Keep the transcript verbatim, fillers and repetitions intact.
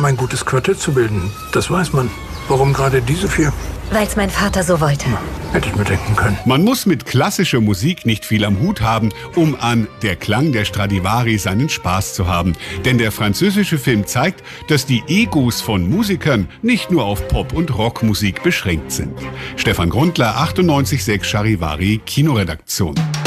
um ein gutes Quartett zu bilden. Das weiß man. Warum gerade diese vier? Weil's mein Vater so wollte. Na, hätte ich mir denken können. Man muss mit klassischer Musik nicht viel am Hut haben, um an Der Klang der Stradivari seinen Spaß zu haben. Denn der französische Film zeigt, dass die Egos von Musikern nicht nur auf Pop- und Rockmusik beschränkt sind. Stefan Grundler, achtundneunzig Komma sechs Charivari, Kinoredaktion.